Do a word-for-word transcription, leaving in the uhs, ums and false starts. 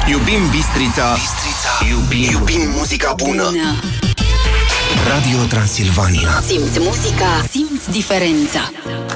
Iubim Bistrița, Bistrița. Iubim, iubim muzica bună. bună Radio Transilvania. Simți muzica, simți diferența.